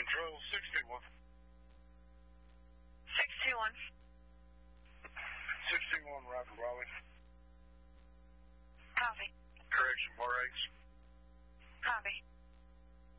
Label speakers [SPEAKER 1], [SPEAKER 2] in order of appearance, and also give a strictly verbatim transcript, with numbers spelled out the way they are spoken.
[SPEAKER 1] Control six two one.
[SPEAKER 2] six two one.
[SPEAKER 1] six two one, Roger, Raleigh.
[SPEAKER 2] Copy.
[SPEAKER 1] Correction, Bar H.